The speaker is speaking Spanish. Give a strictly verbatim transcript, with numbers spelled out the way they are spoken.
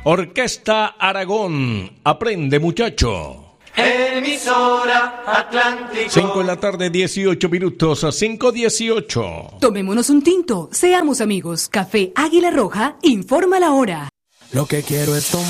Orquesta Aragón, aprende muchacho. Emisora Atlántico. cinco de la tarde, dieciocho minutos, a cinco dieciocho. Tomémonos un tinto, seamos amigos. Café Águila Roja, informa la hora. Lo que quiero es tomar.